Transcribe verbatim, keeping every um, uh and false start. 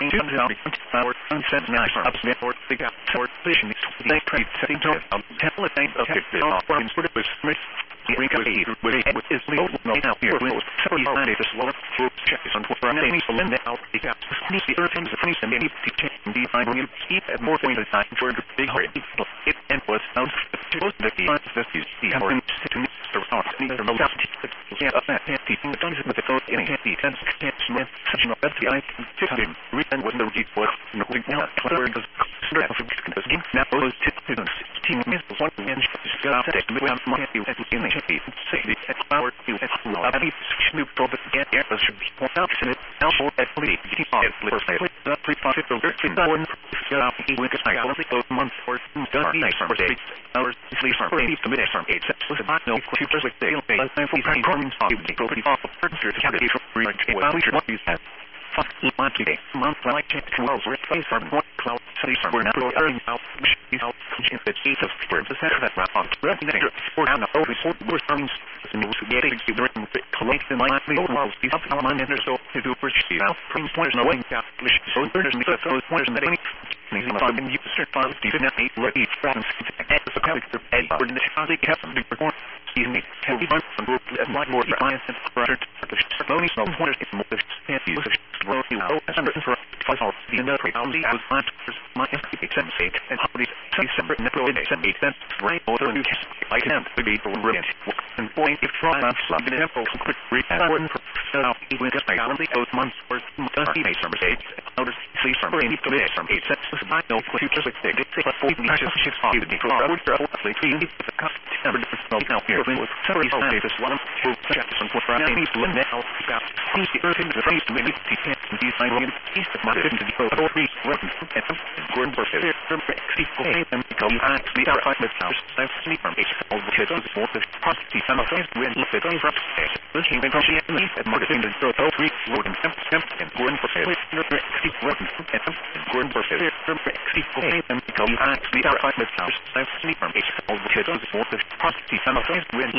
our sunset nice ups network the gap toward fishing they trade setting to tell it ain't okay forms for the business recovery with it with his legal no now here will so you find it a slow food check on for an any so then out the gap the earth and the funny and maybe the find you keep at more point of time for the big hurry it and was out to most of the key that is the more to the start need the most yeah that teaching the done with the code in a ten ten smith such no that's the I to him reason was the deep was no now clever does straight of the game now was to team is one and got that with my you at in the say the power you at lobby snoop for the get air should be point out in it now for at least keep on it first the three five fifty thirteen one got he went I got the month or done nice for days hours sleep for eight to midday from eight so the no computers like they time for programming you property off of furniture to have it for what you have fuck month today month like check twelve face from one cloud city from we're not earning out out in the eighth of for the center that round on running there for now over for we're starting to move to getting to bring collect the line the overall speed up on and so to do for see now from points no way out so there's me those points that any things on you start five definitely ready friends at the character and for the how they have to perform excuse me can be done from group and like more science and project the slowly no pointers is more and use well you know as I'm for five hours the another only was not my exam sake and how these separate network and eight cents right order you can I can be for brilliant and point if try on some example quick read important for now even just my only those months for does he make some mistakes notice see some brain to miss from eight cents I know futures like they say but for me just shift off the control I would probably three the cost never different no now here with sorry I just one to check some for Friday now got the earth in the face to maybe these I want to piece of my to the whole three weapons and Gordon Burfield from sixty okay and become actually our five minutes house I've sleep from eight all the kids on the fourth of property some of them when if it's on from this came from the enemy at marketing the total three road and and Gordon Burfield sixty weapons and Gordon Burfield from sixty okay and become actually our five minutes house I've sleep from eight all the kids on the fourth of property some of them when